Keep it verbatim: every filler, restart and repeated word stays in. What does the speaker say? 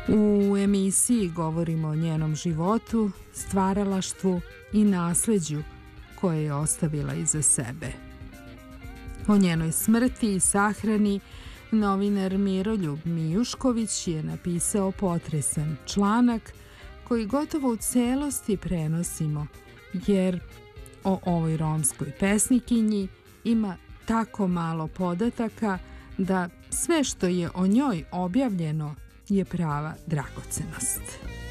U emisiji govorimo o njenom životu, stvaralaštvu i nasleđu koje je ostavila iza sebe. O njenoj smrti i sahrani novinar Miroljub Mijušković je napisao potresan članak koji gotovo u celosti prenosimo, jer o ovoj romskoj pesnikinji ima tako malo podataka da sve što je o njoj objavljeno je prava dragocenost.